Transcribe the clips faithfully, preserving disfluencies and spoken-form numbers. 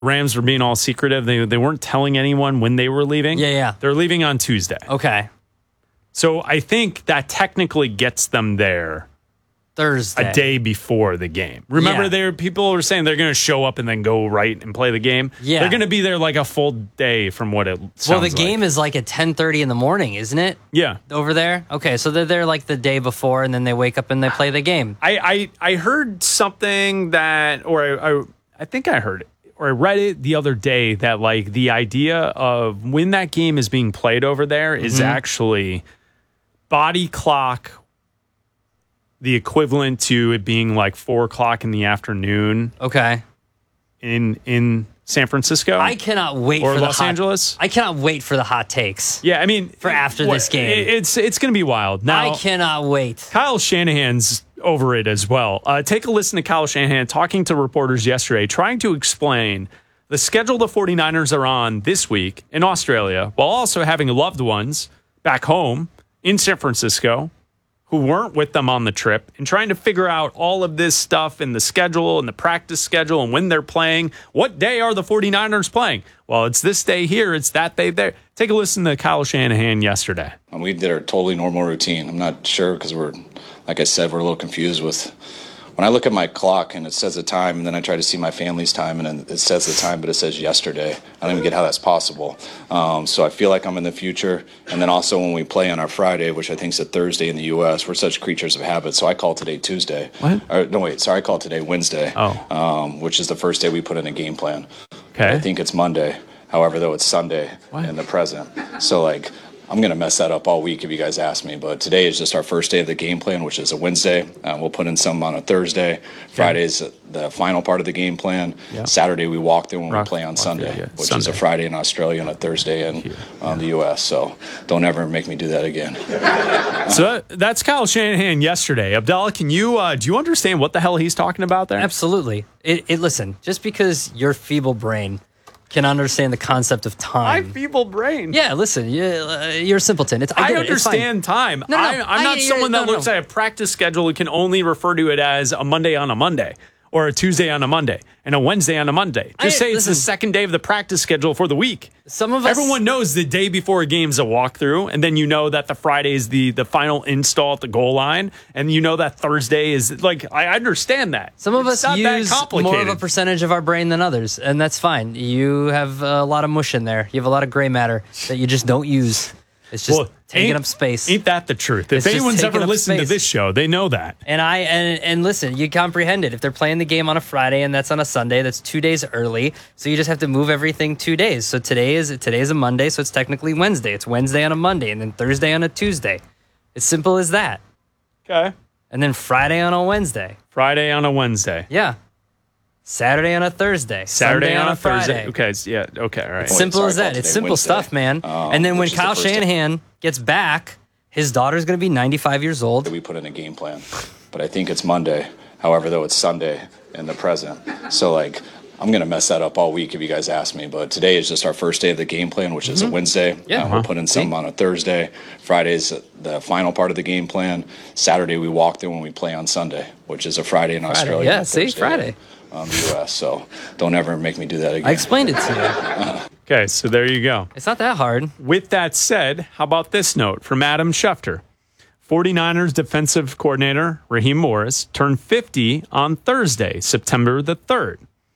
Rams were being all secretive. They they weren't telling anyone when they were leaving. Yeah, yeah. They're leaving on Tuesday. Okay. So I think that technically gets them there Thursday. a day before the game. Remember, Yeah. there people were saying they're going to show up and then go right and play the game. Yeah. They're going to be there like a full day from what it sounds Well, the like. game is like at ten thirty in the morning, isn't it? Yeah. Over there? Okay, so they're there like the day before, and then they wake up and they play the game. I, I, I heard something that, or I, I, I think I heard it, or I read it the other day that like the idea of when that game is being played over there is Mm-hmm. actually body clock, the equivalent to it being like four o'clock in the afternoon Okay. in in San Francisco. I cannot wait Or for the Los hot, Angeles? I cannot wait for the hot takes. yeah, I mean, For after what- this game. it- it's it's going to be wild. Now, I cannot wait. Kyle Shanahan's over it as well. Uh, take a listen to Kyle Shanahan talking to reporters yesterday, trying to explain the schedule the 49ers are on this week in Australia, while also having loved ones back home in San Francisco who weren't with them on the trip, and trying to figure out all of this stuff and the schedule and the practice schedule and when they're playing. What day are the 49ers playing? Well, it's this day here. It's that day there. Take a listen to Kyle Shanahan yesterday. And we did our totally normal routine. I'm not sure because we're, like I said, we're a little confused with when I look at my clock and it says the time, and then I try to see my family's time, and then it says the time, but it says yesterday. I don't even get how that's possible. Um, so I feel like I'm in the future. And then also when we play on our Friday, which I think is a Thursday in the U S, we're such creatures of habit. So I call today Tuesday. What? Or, no, wait, sorry, I call today Wednesday. Oh. Um, which is the first day we put in a game plan. Okay. I think it's Monday. However, though, it's Sunday What? in the present. So, like, I'm going to mess that up all week if you guys ask me. But today is just our first day of the game plan, which is a Wednesday. Uh, we'll put in some on a Thursday. Friday's the final part of the game plan. Yeah. Saturday, we walk through and Rock- we play on walk Sunday, through, yeah. which Sunday. is a Friday in Australia and a Thursday in um, the U S. So don't ever make me do that again. So that, that's Kyle Shanahan yesterday. Abdallah, can you uh, do you understand what the hell he's talking about there? Absolutely. It, it listen, just because your feeble brain can understand the concept of My time. feeble brain. Yeah, listen, you, uh, you're a simpleton. It's, I, I get it, it's fine. understand time. No, no, I, I'm I not get it. someone that No, no. looks at a practice schedule and can only refer to it as a Monday on a Monday or a Tuesday on a Monday and a Wednesday on a Monday. Just I- say it's the listen. second day of the practice schedule for the week. Some of us, Everyone knows the day before a game's a walkthrough, and then you know that the Friday is the, the final install at the goal line, and you know that Thursday is like I understand that. Some of It's us not that use more of a complicated. percentage of our brain than others, and that's fine. You have a lot of mush in there. You have a lot of gray matter that you just don't use. It's just Well, taking ain't- up space. Ain't that the truth? If It's just anyone's taking ever up listened space. to this show, they know that. And I and and listen, you comprehend it. If they're playing the game on a Friday and that's on a Sunday, that's two days early. So you just have to move everything two days. So today is today is a Monday, so it's technically Wednesday. It's Wednesday on a Monday, and then Thursday on a Tuesday. It's simple as that. Okay. And then Friday on a Wednesday. Friday on a Wednesday. Yeah. Saturday on a Thursday. Saturday Sunday on, on a a Friday. Thursday. Okay, s- yeah, okay, all right. It's simple sorry, as I that. called It's today simple Wednesday. stuff, man. Um, and then when which is the Kyle first day. Shanahan gets back, his daughter's going to be ninety-five years old. We put in a game plan, but I think it's Monday. However, though, it's Sunday in the present. So, like, I'm going to mess that up all week if you guys ask me. But today is just our first day of the game plan, which is a Wednesday. Yeah. Uh, we'll put in some on a Thursday. Friday's the final part of the game plan. Saturday, we walk through and we play on Sunday, which is a Friday in Australia. Yeah, and a see, Thursday Friday. in, Um, the U S. So don't ever make me do that again. I explained it to you. Okay, so there you go. It's not that hard. With that said, how about this note from Adam Schefter? 49ers defensive coordinator Raheem Morris turned fifty on Thursday, September the third.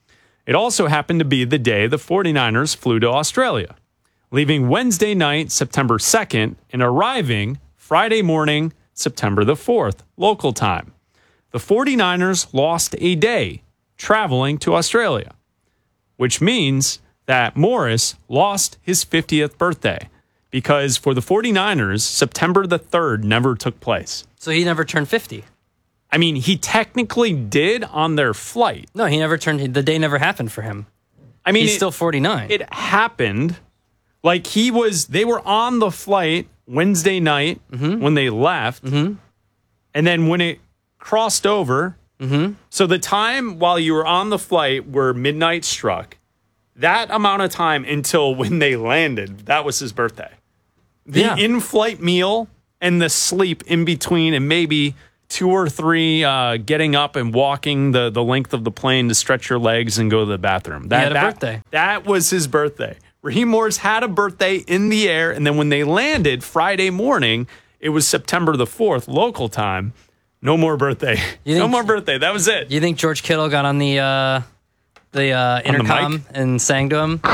It also happened to be the day the 49ers flew to Australia, leaving Wednesday night, September second, and arriving Friday morning, September the fourth, local time. The 49ers lost a day traveling to Australia, which means that Morris lost his fiftieth birthday because for the 49ers, September the third never took place. So he never turned fifty. I mean, he technically did on their flight. No, he never turned. The day never happened for him. I mean, He's it, still forty-nine. it happened like he was, they were on the flight Wednesday night when they left. And then when it crossed over, so the time while you were on the flight where midnight struck, that amount of time until when they landed, that was his birthday. The Yeah. in-flight meal and the sleep in between and maybe two or three uh, getting up and walking the, the length of the plane to stretch your legs and go to the bathroom. That, he had a that, birthday. That was his birthday. Raheem Morris had a birthday in the air, and then when they landed Friday morning, it was September the fourth, local time. No more birthday. You no think- more birthday. That was it. You think George Kittle got on the uh, the uh, intercom mic? and sang to him?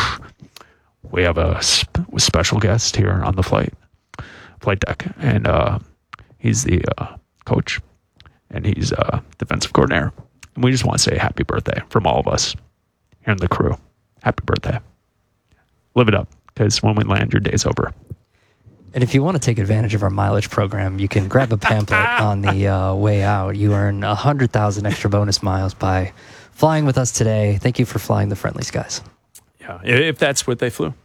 We have a sp- special guest here on the flight flight deck, and uh, he's the uh, coach, and he's uh, defensive coordinator. And we just want to say happy birthday from all of us here in the crew. Happy birthday. Live it up, because when we land, your day's over. And if you want to take advantage of our mileage program, you can grab a pamphlet on the uh, way out. You earn one hundred thousand extra bonus miles by flying with us today. Thank you for flying the Friendly Skies. Yeah, if that's what they flew.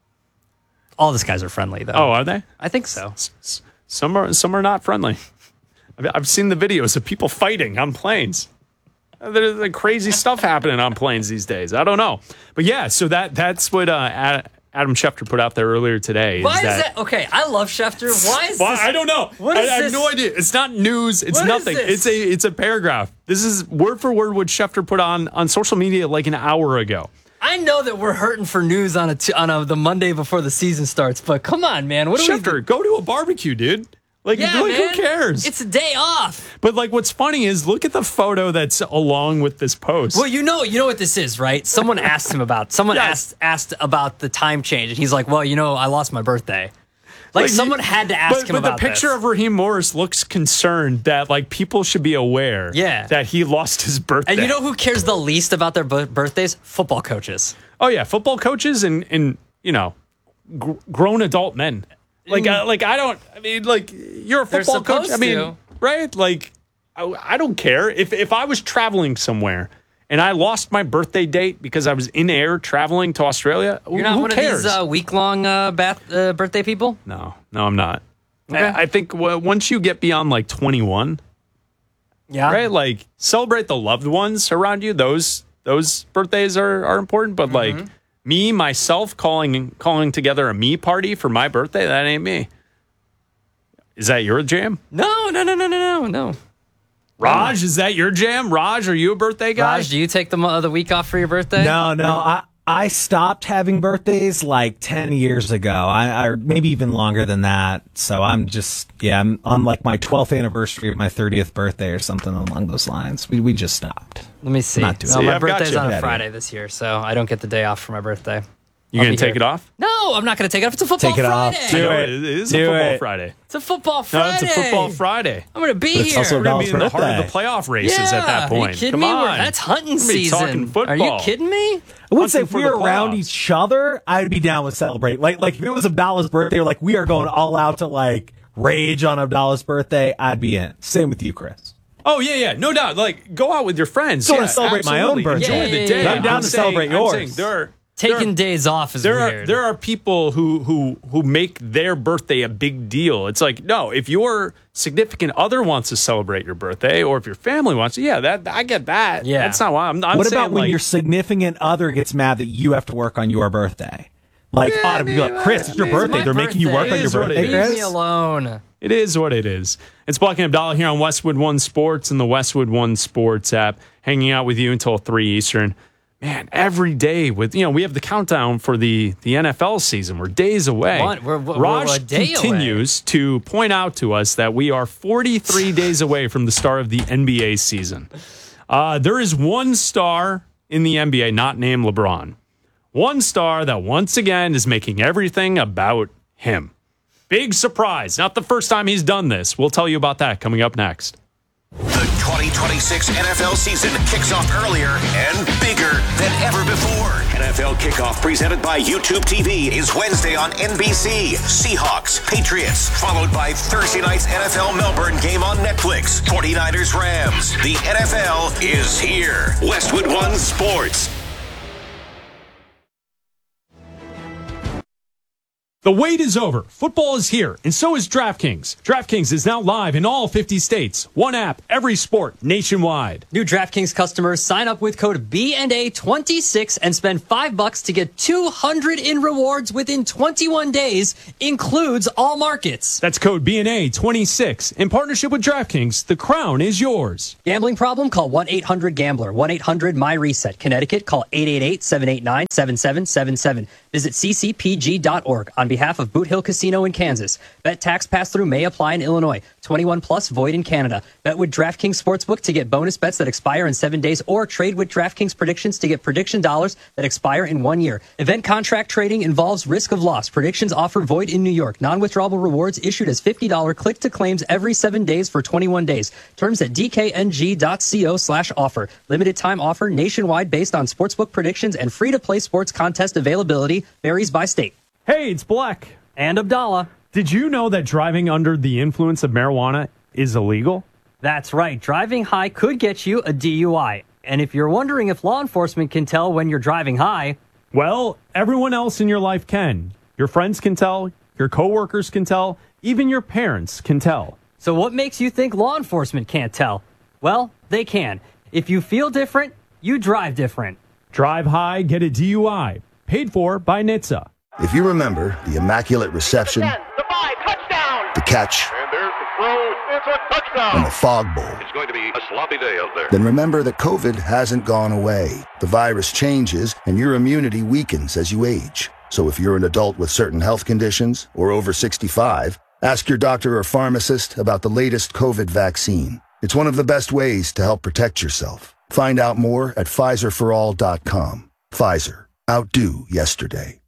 All the skies are friendly, though. Oh, are they? I think so. S- Some are, some are not friendly. I've- I've seen the videos of people fighting on planes. There's like crazy stuff happening on planes these days. I don't know. But yeah, so that that's what uh, Ad- Adam Schefter put out there earlier today. Why is that? Okay, I love Schefter. Why is Well, this? I don't know. What I, is I have this? no idea. It's not news. It's What is nothing. this? It's a it's a paragraph. This is word for word what Schefter put on on social media like an hour ago. I know that we're hurting for news on a t- on a, the Monday before the season starts, but come on, man. What do we do? Schefter, go to a barbecue, dude. Like, Yeah, like man. who cares? It's a day off. But like, what's funny is look at the photo that's along with this post. Well, you know, you know what this is, right? Someone asked him about. Someone Yes. asked asked about the time change, and he's like, "Well, you know, I lost my birthday." Like, Like, someone you- had to ask but, him but about the picture this. of Raheem Morris looks concerned that like people should be aware Yeah. that he lost his birthday. And you know who cares the least about their bu- birthdays? Football coaches. oh yeah, football coaches and and you know gr- grown adult men. Like I, like I don't. I mean, like you're a They're football coach. supposed I mean, to. right? Like I, I don't care if if I was traveling somewhere and I lost my birthday date because I was in air traveling to Australia. You're not who one cares? of these uh, week long uh, bath uh, birthday people. no, no, I'm not. Okay. I, I think w- once you get beyond like twenty-one. Yeah. Right, like celebrate the loved ones around you. Those those birthdays are, are important. But Mm-hmm. like me myself calling calling together a me party for my birthday, that ain't me. Is that your jam, No, no, no, no, no, no, no. Raj? Is that your jam, Raj? Are you a birthday guy? Raj, do you take the mo- the week off for your birthday? No, no. I I stopped having birthdays like ten years ago. I, I maybe even longer than that. So I'm just yeah. I'm on like my twelfth anniversary of my thirtieth birthday or something along those lines. We we just stopped. Let me see. Not doing no, it. my See, I've got birthday's you. on Yeah, a Friday this year, so I don't get the day off for my birthday. You I'll gonna be take here. it off? No, I'm not going to take it off. It's a football Take it off. Friday. Do No, it. it is Do a football it. Friday. It's a football No, Friday. it's a football Friday. I'm going to be But it's here. also We're gonna be Dolph's in the heart of the birthday. playoff races yeah, at that point. Are you kidding Come me? on, We're- That's hunting We're gonna be season. talking football. Are you kidding me? I would say Hunting if for we the were around playoffs. each other, I'd be down with celebrate. Like like if it was Abdallah's birthday, or like we are going all out to like rage on Abdallah's birthday, I'd be in. Same with you, Chris. Oh yeah, yeah, no doubt. Like go out with your friends. Still yeah, wanna celebrate my own absolutely. birthday. Enjoy Yeah, the yeah, day. yeah. I'm down to saying- celebrate I'm yours. saying there are Taking there are- days off is There weird. are there are people who who who make their birthday a big deal. It's like no, if your significant other wants to celebrate your birthday, or if your family wants to, yeah, that I get that. Yeah. that's not why I'm. I'm what saying, about when like, your significant other gets mad that you have to work on your birthday? Like, Yeah, Autumn, you're like, Chris, it's your I mean, birthday. my They're making you work birthday. on It your is what it birthday, is. Leave Chris. me alone. It is what it is. It's Block and Abdallah here on Westwood One Sports and the Westwood One Sports app, hanging out with you until three Eastern. Man, every day with you know we have the countdown for the the N F L season. We're days away. One- we're- we're- Raj we're a day continues to point out to us that we are forty-three days away from the start of the N B A season. Uh, there is one star in the N B A not named LeBron. One star that once again is making everything about him. Big surprise. Not the first time he's done this. We'll tell you about that coming up next. The twenty twenty-six N F L season kicks off earlier and bigger than ever before. N F L Kickoff presented by YouTube T V is Wednesday on N B C. Seahawks, Patriots, followed by Thursday night's N F L Melbourne game on Netflix. forty-niners, Rams. The N F L is here. Westwood One Sports. The wait is over. Football is here, and so is DraftKings. DraftKings is now live in all fifty states. One app, every sport, nationwide. New DraftKings customers sign up with code B and A twenty-six and spend five bucks to get two hundred in rewards within twenty-one days. Includes all markets. That's code B and A twenty-six. In partnership with DraftKings, the crown is yours. Gambling problem? Call one eight hundred gambler. one eight hundred my reset. Connecticut, call eight eight eight, seven eight nine, seven seven seven seven. Visit c c p g dot org on behalf of Boot Hill Casino in Kansas. Bet tax pass-through may apply in Illinois. twenty-one plus void in Canada. Bet with DraftKings Sportsbook to get bonus bets that expire in seven days or trade with DraftKings Predictions to get prediction dollars that expire in one year. Event contract trading involves risk of loss. Predictions offer void in New York. Non-withdrawable rewards issued as fifty dollars click-to-claims every seven days for twenty-one days. Terms at d k n g dot co slash offer. Limited time offer nationwide based on sportsbook predictions and free-to-play sports contest availability varies by state. Hey, it's Black. And Abdallah. Did you know that driving under the influence of marijuana is illegal? That's right. Driving high could get you a D U I. And if you're wondering if law enforcement can tell when you're driving high, well, everyone else in your life can. Your friends can tell, your coworkers can tell, even your parents can tell. So what makes you think law enforcement can't tell? Well, they can. If you feel different, you drive different. Drive high, get a D U I. Paid for by N H T S A. If you remember the Immaculate Reception, the five, touchdown, the catch, and there's the throw, it's a touchdown, and the Fog Bowl, it's going to be a sloppy day out there. Then remember that COVID hasn't gone away. The virus changes, and your immunity weakens as you age. So if you're an adult with certain health conditions or over sixty-five, ask your doctor or pharmacist about the latest COVID vaccine. It's one of the best ways to help protect yourself. Find out more at Pfizer for all dot com. Pfizer. Outdo yesterday.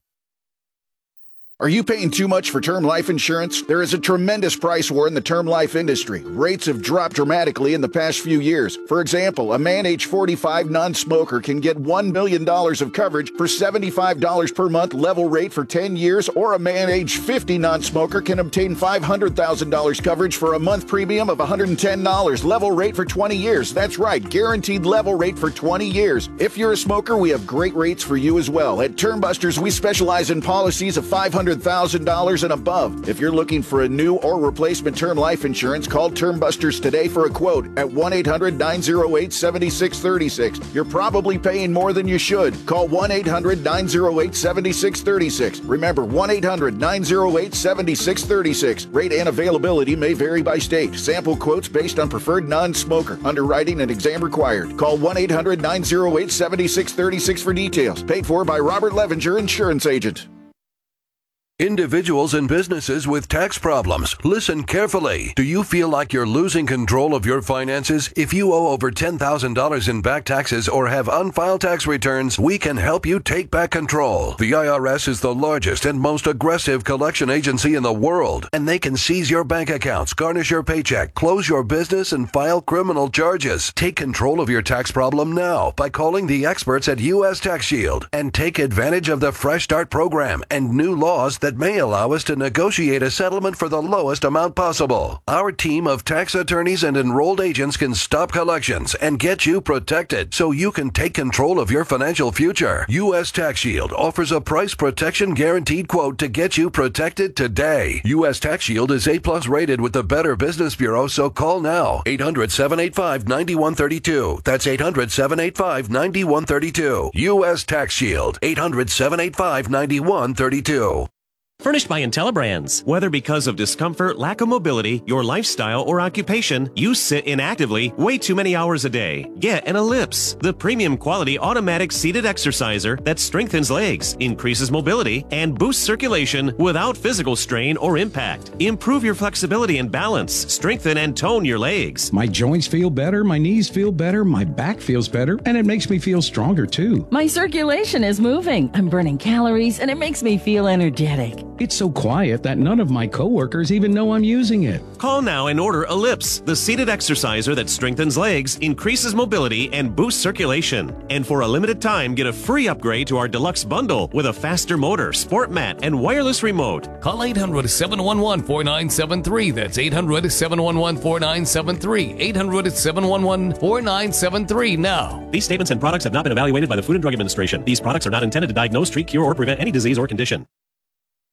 Are you paying too much for term life insurance? There is a tremendous price war in the term life industry. Rates have dropped dramatically in the past few years. For example, a man age forty-five non-smoker can get one million dollars of coverage for seventy-five dollars per month level rate for ten years, or a man age fifty non-smoker can obtain five hundred thousand dollars coverage for a month premium of one hundred ten dollars level rate for twenty years. That's right, guaranteed level rate for twenty years. If you're a smoker, we have great rates for you as well. At Termbusters, we specialize in policies of five hundred thousand dollars and above. If you're looking for a new or replacement term life insurance, call Termbusters today for a quote at one eight hundred nine oh eight seven six three six. You're probably paying more than you should. Call one eight hundred nine oh eight seven six three six. Remember, one eight hundred nine oh eight seven six three six. Rate and availability may vary by state. Sample quotes based on preferred non-smoker. Underwriting and exam required. Call one eight hundred nine oh eight seven six three six for details. Paid for by Robert Levinger, Insurance Agent. Individuals and businesses with tax problems, listen carefully. Do you feel like you're losing control of your finances? If you owe over ten thousand dollars in back taxes or have unfiled tax returns, we can help you take back control. The I R S is the largest and most aggressive collection agency in the world, and they can seize your bank accounts, garnish your paycheck, close your business, and file criminal charges. Take control of your tax problem now by calling the experts at U S Tax Shield and take advantage of the Fresh Start program and new laws that that may allow us to negotiate a settlement for the lowest amount possible. Our team of tax attorneys and enrolled agents can stop collections and get you protected so you can take control of your financial future. U S Tax Shield offers a price protection guaranteed quote to get you protected today. U S Tax Shield is A plus rated with the Better Business Bureau, so call now. eight hundred seven eight five nine one three two. That's eight hundred seven eight five nine one three two. U S Tax Shield. eight hundred seven eight five nine one three two. Furnished by IntelliBrands. Whether because of discomfort, lack of mobility, your lifestyle, or occupation, you sit inactively way too many hours a day. Get an Ellipse, the premium quality automatic seated exerciser that strengthens legs, increases mobility, and boosts circulation without physical strain or impact. Improve your flexibility and balance, strengthen and tone your legs. My joints feel better, my knees feel better, my back feels better, and it makes me feel stronger too. My circulation is moving. I'm burning calories, and it makes me feel energetic. It's so quiet that none of my coworkers even know I'm using it. Call now and order Ellipse, the seated exerciser that strengthens legs, increases mobility, and boosts circulation. And for a limited time, get a free upgrade to our deluxe bundle with a faster motor, sport mat, and wireless remote. Call eight hundred seven one one four nine seven three. That's eight hundred seven one one four nine seven three. eight hundred seven one one four nine seven three now. These statements and products have not been evaluated by the Food and Drug Administration. These products are not intended to diagnose, treat, cure, or prevent any disease or condition.